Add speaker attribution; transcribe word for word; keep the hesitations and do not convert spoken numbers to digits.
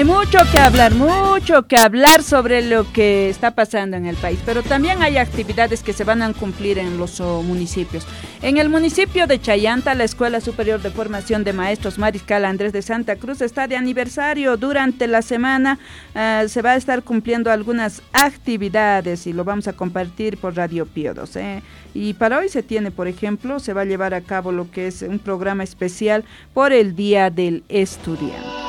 Speaker 1: Hay mucho que hablar, mucho que hablar sobre lo que está pasando en el país, pero también hay actividades que se van a cumplir en los oh, municipios. En el municipio de Chayanta, la Escuela Superior de Formación de Maestros Mariscal Andrés de Santa Cruz está de aniversario. Durante la semana uh, se va a estar cumpliendo algunas actividades y lo vamos a compartir por Radio Pío dos. ¿eh? Y para hoy se tiene, por ejemplo, se va a llevar a cabo lo que es un programa especial por el Día del Estudiante.